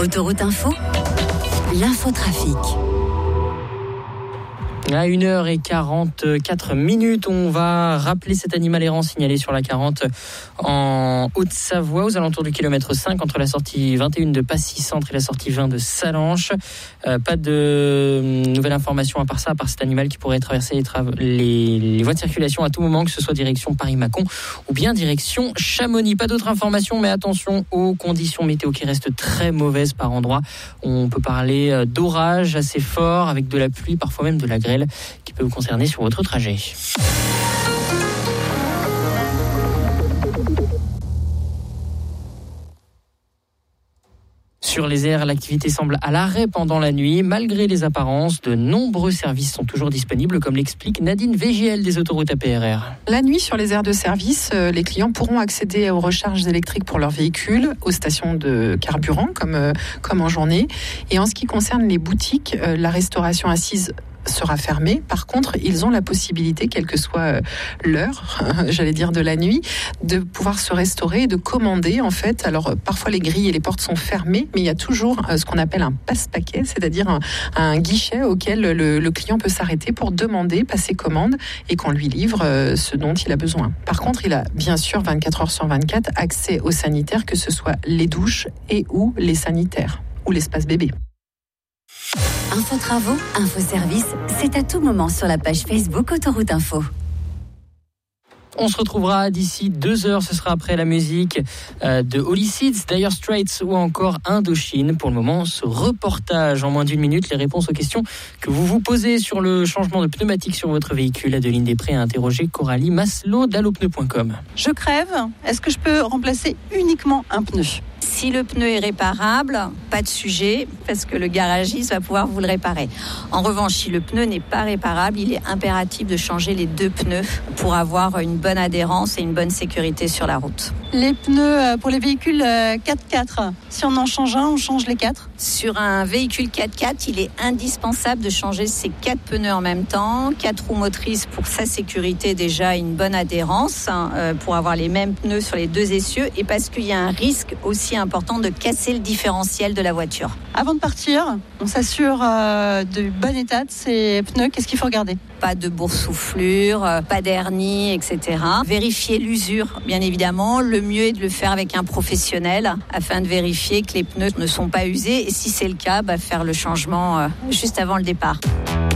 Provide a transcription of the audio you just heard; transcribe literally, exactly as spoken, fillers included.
Autoroute Info, l'infotrafic. À une heure quarante-quatre minutes, on va rappeler cet animal errant signalé sur la quarante en Haute-Savoie, aux alentours du kilomètre cinq, entre la sortie vingt et un de Passy-Centre et la sortie vingt de Salanches. Euh, pas de nouvelles informations à part ça, à part cet animal qui pourrait traverser les, tra- les, les voies de circulation à tout moment, que ce soit direction Paris-Mâcon ou bien direction Chamonix. Pas d'autres informations, mais attention aux conditions météo qui restent très mauvaises par endroits. On peut parler d'orage assez fort, avec de la pluie, parfois même de la grêle, qui peut vous concerner sur votre trajet. Sur les airs, l'activité semble à l'arrêt pendant la nuit. Malgré les apparences, de nombreux services sont toujours disponibles, comme l'explique Nadine V G L des autoroutes A P R R. La nuit, sur les aires de service, les clients pourront accéder aux recharges électriques pour leurs véhicules, aux stations de carburant, comme, comme en journée. Et en ce qui concerne les boutiques, la restauration assise sera fermée. Par contre, ils ont la possibilité, quelle que soit l'heure, j'allais dire de la nuit, de pouvoir se restaurer et de commander, en fait. Alors, parfois, les grilles et les portes sont fermées, mais il y a toujours ce qu'on appelle un passe-paquet, c'est-à-dire un, un guichet auquel le, le client peut s'arrêter pour demander, passer commande, et qu'on lui livre ce dont il a besoin. Par contre, il a bien sûr vingt-quatre heures sur vingt-quatre accès aux sanitaires, que ce soit les douches et ou les sanitaires, ou l'espace bébé. Info travaux, info service, c'est à tout moment sur la page Facebook Autoroute Info. On se retrouvera d'ici deux heures, ce sera après la musique de Holy Seeds, Dire Straits ou encore Indochine. Pour le moment, ce reportage en moins d'une minute, les réponses aux questions que vous vous posez sur le changement de pneumatique sur votre véhicule. Adeline Després a interrogé Coralie Maslow d'allopneu point com. Je crève, est-ce que je peux remplacer uniquement un pneu ? Si le pneu est réparable, pas de sujet, parce que le garagiste va pouvoir vous le réparer. En revanche, si le pneu n'est pas réparable, il est impératif de changer les deux pneus pour avoir une bonne adhérence et une bonne sécurité sur la route. Les pneus pour les véhicules quatre quatre, si on en change un, on change les quatre ? Sur un véhicule quatre quatre, il est indispensable de changer ces quatre pneus en même temps, quatre roues motrices pour sa sécurité, déjà une bonne adhérence, hein, pour avoir les mêmes pneus sur les deux essieux, et parce qu'il y a un risque aussi important de casser le différentiel de la voiture. Avant de partir, on s'assure euh, du bon état de ces pneus. Qu'est-ce qu'il faut regarder ? Pas de boursouflure, pas d'hernie, et cetera. Vérifier l'usure, bien évidemment. Le mieux est de le faire avec un professionnel afin de vérifier que les pneus ne sont pas usés. Et si c'est le cas, bah, faire le changement euh, juste avant le départ.